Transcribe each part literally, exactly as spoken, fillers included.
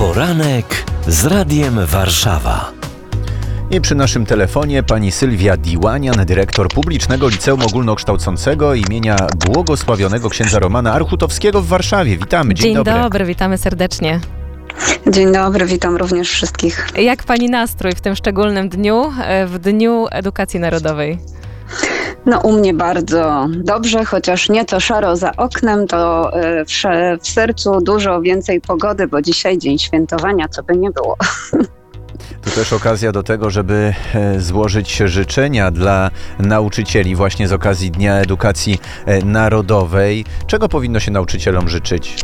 Poranek z Radiem Warszawa. I przy naszym telefonie pani Sylwia Diłanian, dyrektor Publicznego Liceum Ogólnokształcącego imienia Błogosławionego księdza Romana Archutowskiego w Warszawie. Witamy, dzień, Dzień dobry. dobry, witamy serdecznie. Dzień dobry, witam również wszystkich. Jak pani nastrój w tym szczególnym dniu, w Dniu Edukacji Narodowej? No u mnie bardzo dobrze, chociaż nieco szaro za oknem, to w, w sercu dużo więcej pogody, bo dzisiaj dzień świętowania, co by nie było. To też okazja do tego, żeby złożyć życzenia dla nauczycieli właśnie z okazji Dnia Edukacji Narodowej. Czego powinno się nauczycielom życzyć?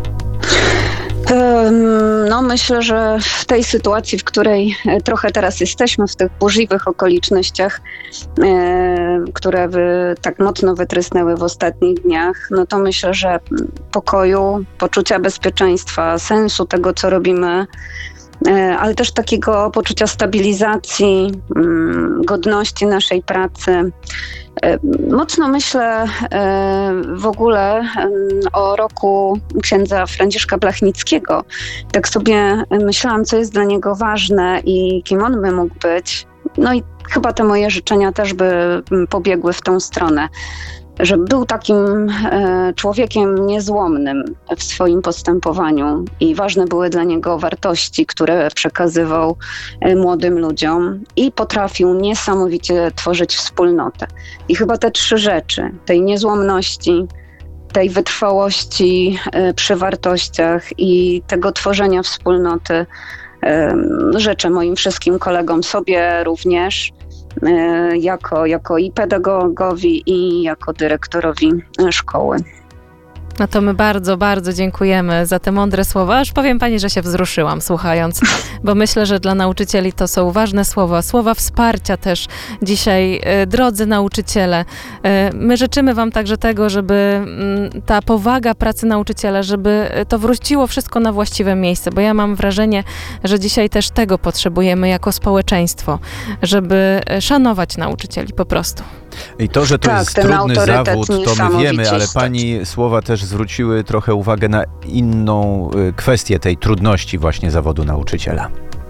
No myślę, że w tej sytuacji, w której trochę teraz jesteśmy, w tych burzliwych okolicznościach, które wy, tak mocno wytrysnęły w ostatnich dniach, no to myślę, że pokoju, poczucia bezpieczeństwa, sensu tego, co robimy, ale też takiego poczucia stabilizacji, godności naszej pracy. Mocno myślę w ogóle o roku księdza Franciszka Blachnickiego. Tak sobie myślałam, co jest dla niego ważne i kim on by mógł być. No i chyba te moje życzenia też by pobiegły w tą stronę, że był takim człowiekiem niezłomnym w swoim postępowaniu i ważne były dla niego wartości, które przekazywał młodym ludziom i potrafił niesamowicie tworzyć wspólnotę. I chyba te trzy rzeczy, tej niezłomności, tej wytrwałości przy wartościach i tego tworzenia wspólnoty życzę moim wszystkim kolegom, sobie również, jako, jako i pedagogowi, i jako dyrektorowi szkoły. No to my bardzo, bardzo dziękujemy za te mądre słowa. Aż powiem pani, że się wzruszyłam słuchając, bo myślę, że dla nauczycieli to są ważne słowa, słowa wsparcia też dzisiaj, drodzy nauczyciele. My życzymy wam także tego, żeby ta powaga pracy nauczyciela, żeby to wróciło wszystko na właściwe miejsce, bo ja mam wrażenie, że dzisiaj też tego potrzebujemy jako społeczeństwo, żeby szanować nauczycieli po prostu. I to, że to tak, jest trudny zawód, to my wiemy, ale stać. pani słowa też zwróciły trochę uwagę na inną kwestię tej trudności właśnie zawodu nauczyciela.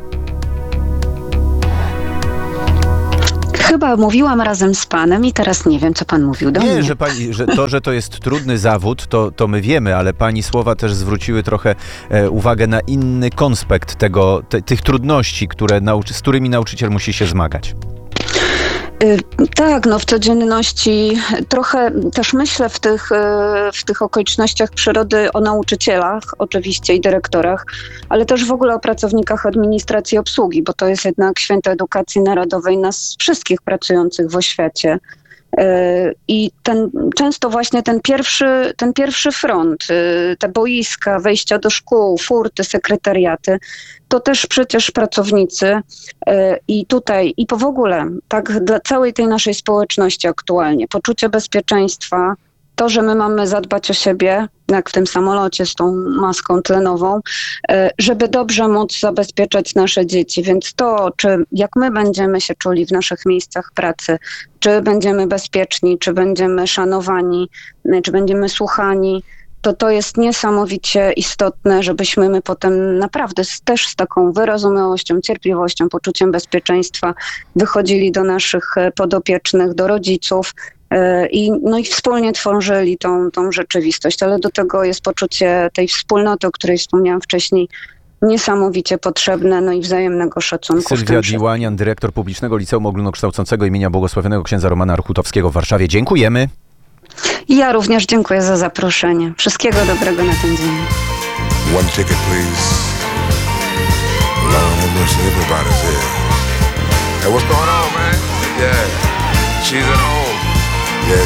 Chyba mówiłam razem z panem i teraz nie wiem, co pan mówił do Nie, mnie. że pani, że to, że to jest trudny zawód, to, to my wiemy, ale pani słowa też zwróciły trochę e, uwagę na inny konspekt tego, te, tych trudności, które nauczy, z którymi nauczyciel musi się zmagać. Tak, no w codzienności trochę też myślę w tych, w tych okolicznościach przyrody o nauczycielach oczywiście i dyrektorach, ale też w ogóle o pracownikach administracji i obsługi, bo to jest jednak święto edukacji narodowej nas wszystkich pracujących w oświacie. I ten, często właśnie ten pierwszy, ten pierwszy front, te boiska, wejścia do szkół, furty, sekretariaty, to też przecież pracownicy i tutaj, i w ogóle tak dla całej tej naszej społeczności aktualnie, poczucie bezpieczeństwa, to, że my mamy zadbać o siebie, jak w tym samolocie z tą maską tlenową, żeby dobrze móc zabezpieczać nasze dzieci. Więc to, czy jak my będziemy się czuli w naszych miejscach pracy, czy będziemy bezpieczni, czy będziemy szanowani, czy będziemy słuchani, to to jest niesamowicie istotne, żebyśmy my potem naprawdę z, też z taką wyrozumiałością, cierpliwością, poczuciem bezpieczeństwa wychodzili do naszych podopiecznych, do rodziców, I, no i wspólnie tworzyli tą, tą rzeczywistość, ale do tego jest poczucie tej wspólnoty, o której wspomniałam wcześniej, niesamowicie potrzebne, no i wzajemnego szacunku. Sylwia Diłanian, dyrektor Publicznego Liceum Ogólnokształcącego imienia Błogosławionego księdza Romana Archutowskiego w Warszawie. Dziękujemy. I ja również dziękuję za zaproszenie. Wszystkiego dobrego na ten dzień. One ticket, please. Lord have mercy, everybody's here. Hey, what's going on, man? Yeah, she's at home.